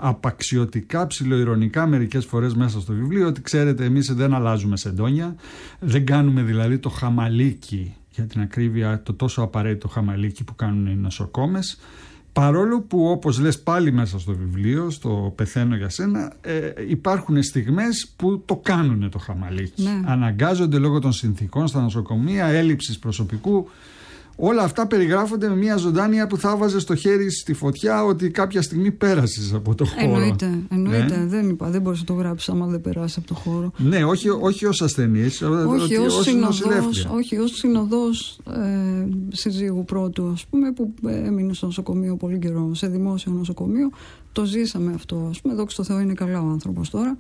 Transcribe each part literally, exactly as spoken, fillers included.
απαξιωτικά, ψιλοειρωνικά μερικές φορές μέσα στο βιβλίο, ότι ξέρετε, εμείς δεν αλλάζουμε σεντόνια, δεν κάνουμε δηλαδή το χαμαλίκι, για την ακρίβεια το τόσο απαραίτητο χαμαλίκι που κάνουν οι νοσοκόμες, παρόλο που, όπως λες πάλι μέσα στο βιβλίο, στο «Πεθαίνω για σένα», ε, υπάρχουν στιγμές που το κάνουν το χαμαλίκι. Ναι. Αναγκάζονται λόγω των συνθήκων στα νοσοκομεία, έλλειψης προσωπικού. Όλα αυτά περιγράφονται με μια ζωντάνια που θα βάζε στο χέρι στη φωτιά ότι κάποια στιγμή πέρασες από το χώρο. Εννοείται, εννοείται. Ναι. Δεν, είπα, δεν μπορείς να το γράψεις άμα δεν περάσει από το χώρο. Ναι, όχι, όχι ως ασθενής, όχι ως, ως συνοδός, όχι ως συνοδός ε, συζύγου πρώτου, ας πούμε, που έμεινε στο νοσοκομείο πολύ καιρό, σε δημόσιο νοσοκομείο. Το ζήσαμε αυτό, ας πούμε. Δόξα τω Θεώ, είναι καλά ο άνθρωπος τώρα.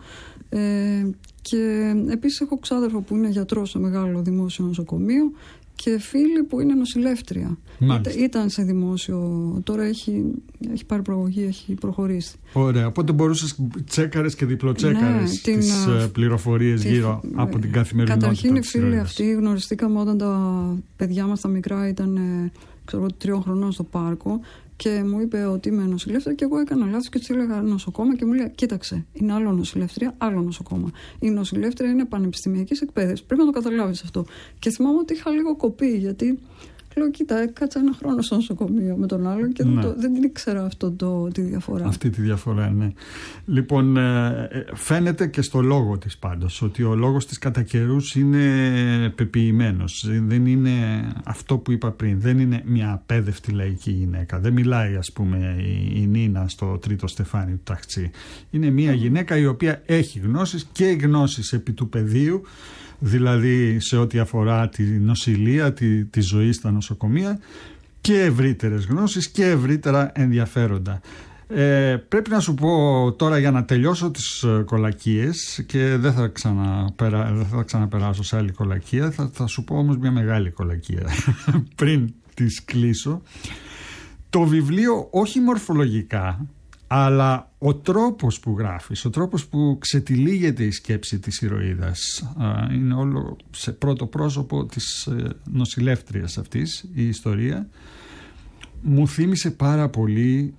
Ε, και επίσης έχω ξάδερφο που είναι γιατρός σε μεγάλο δημόσιο νοσοκομείο και φίλη που είναι νοσηλεύτρια. Ήταν, ήταν σε δημόσιο, τώρα έχει, έχει πάρει προαγωγή, έχει προχωρήσει. Ωραία, οπότε μπορούσες τσέκαρες και διπλοτσέκαρες ναι, τις την, πληροφορίες τη, γύρω τη, από την καθημερινότητα. Καταρχήν οι φίλοι αυτοί γνωριστήκαμε όταν τα παιδιά μας τα μικρά ήταν ξέρω, τριών χρονών στο πάρκο και μου είπε ότι είμαι νοσηλεύτρια και εγώ έκανα λάθος και της έλεγα νοσοκόμα και μου λέει κοίταξε, είναι άλλο νοσηλεύτρια, άλλο νοσοκόμα. Η νοσηλεύτρια είναι πανεπιστημιακής εκπαίδευσης. Πρέπει να το καταλάβεις αυτό. Και θυμάμαι ότι είχα λίγο κοπεί γιατί λέω κοίτα, έκατσα ένα χρόνο στο νοσοκομείο με τον άλλον και ναι. δεν, το, δεν ήξερα αυτό το, τη διαφορά. Αυτή τη διαφορά, ναι. Λοιπόν, φαίνεται και στο λόγο της πάντως ότι ο λόγος της κατά καιρούς είναι πεποιημένος. Δεν είναι αυτό που είπα πριν. Δεν είναι μια απέδευτη λαϊκή γυναίκα. Δεν μιλάει, ας πούμε, η, η Νίνα στο τρίτο στεφάνι του Ταχτσή. Είναι μια γυναίκα η οποία έχει γνώσεις και γνώσεις επί του πεδίου, δηλαδή σε ό,τι αφορά τη νοσηλεία, τη, τη ζωή στα νοσοκομεία και ευρύτερες γνώσεις και ευρύτερα ενδιαφέροντα. Ε, πρέπει να σου πω τώρα για να τελειώσω τις κολακίες και δεν θα, ξαναπερα, δεν θα ξαναπεράσω σε άλλη κολακία, θα, θα σου πω όμως μια μεγάλη κολακία πριν τις κλείσω. Το βιβλίο όχι μορφολογικά, αλλά ο τρόπος που γράφεις, ο τρόπος που ξετυλίγεται η σκέψη της ηρωίδας, είναι όλο σε πρώτο πρόσωπο της νοσηλεύτριας αυτής η ιστορία, μου θύμισε πάρα πολύ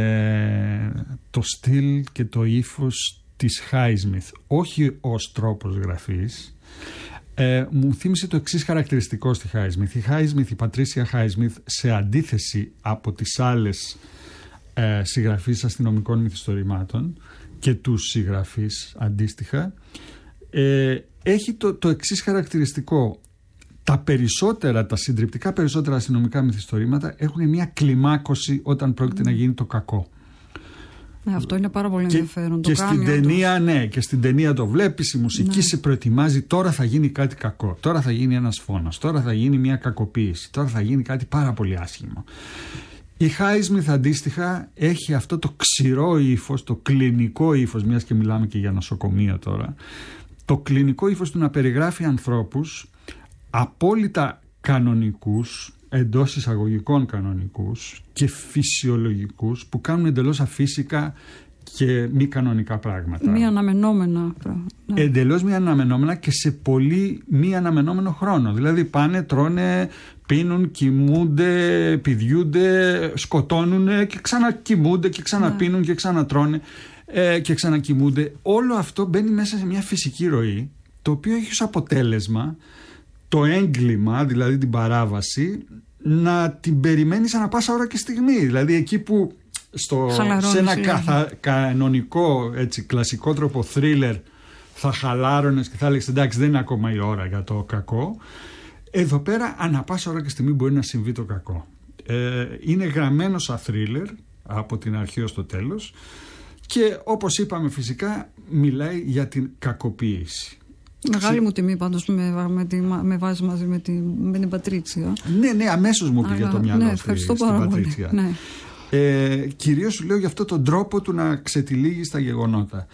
ε, το στυλ και το ύφος της Highsmith, όχι ως τρόπος γραφής. Ε, μου θύμισε το εξής χαρακτηριστικό στη Highsmith. Η Highsmith, η Πατρίσια Highsmith, σε αντίθεση από τις άλλες Ε, συγγραφείς αστυνομικών μυθιστορημάτων και τους συγγραφείς αντίστοιχα, ε, έχει το, το εξής χαρακτηριστικό. Τα περισσότερα, τα συντριπτικά περισσότερα αστυνομικά μυθιστορήματα έχουν μια κλιμάκωση όταν πρόκειται mm. να γίνει το κακό. Ναι, αυτό είναι πάρα πολύ ενδιαφέρον. Και, το και στην ταινία, ναι, και στην ταινία το βλέπεις, η μουσική ναι. σε προετοιμάζει, τώρα θα γίνει κάτι κακό, τώρα θα γίνει ένας φόνος, τώρα θα γίνει μια κακοποίηση, τώρα θα γίνει κάτι πάρα πολύ άσχημο. Η Highsmith αντίστοιχα έχει αυτό το ξηρό ύφος, το κλινικό ύφος, μιας και μιλάμε και για νοσοκομεία τώρα, το κλινικό ύφος του να περιγράφει ανθρώπους απόλυτα κανονικούς, εντός εισαγωγικών κανονικούς και φυσιολογικούς, που κάνουν εντελώς αφύσικα και μη κανονικά πράγματα. Μη αναμενόμενα πράγματα. Εντελώς μη αναμενόμενα και σε πολύ μη αναμενόμενο χρόνο. Δηλαδή πάνε, τρώνε, πίνουν, κοιμούνται, πηδιούνται, σκοτώνουν και ξανακοιμούνται και ξαναπίνουν και ξανατρώνε ε, και ξανακοιμούνται. Όλο αυτό μπαίνει μέσα σε μια φυσική ροή, το οποίο έχει ως αποτέλεσμα το έγκλημα, δηλαδή την παράβαση, να την περιμένεις ανά πάσα ώρα και στιγμή. Δηλαδή εκεί που στο, σε ένα καθα, κανονικό έτσι, κλασικό τρόπο θρίλερ θα χαλάρωνες και θα έλεγες εντάξει δεν είναι ακόμα η ώρα για το κακό, εδώ πέρα ανά πάσα ώρα και στιγμή μπορεί να συμβεί το κακό. Ε, είναι γραμμένο σαν θρίλερ από την αρχή ως το τέλος και όπως είπαμε φυσικά μιλάει για την κακοποίηση. Μεγάλη μου τιμή πάντως με, με, τη, με βάζει μαζί με, τη, με την Πατρίτσια. Ναι, ναι, αμέσως μου πήγε το μυαλό ναι, στη, στην Πατρίτσια. Ναι. Ε, κυρίως σου λέω για αυτό τον τρόπο του να ξετυλίγει στα γεγονότα.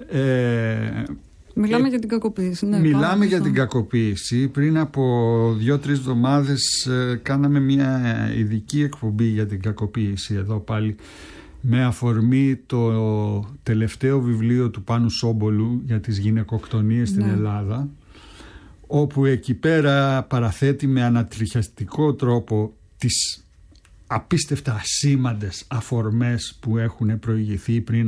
Ε, Μιλάμε ε, για την κακοποίηση. Ναι, μιλάμε για την κακοποίηση. Πριν από δύο-τρεις εβδομάδες ε, κάναμε μια ειδική εκπομπή για την κακοποίηση εδώ πάλι, με αφορμή το τελευταίο βιβλίο του Πάνου Σόμπολου για τις γυναικοκτονίες στην ναι. Ελλάδα, όπου εκεί πέρα παραθέτει με ανατριχιαστικό τρόπο τις απίστευτα ασήμαντες αφορμές που έχουν προηγηθεί πριν